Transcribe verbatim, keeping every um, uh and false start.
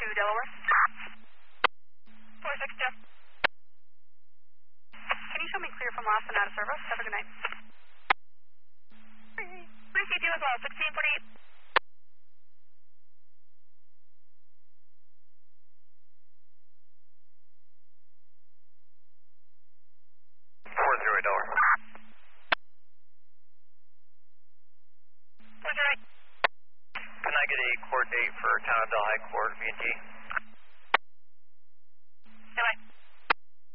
to Delaware. four six two. Can you show me clear from Lawson out of service? Have a good night. three C two as well, sixteen forty-eight. four zero Delaware. four zero eight. Can I get a court date for Town of Delhi Court, V and T?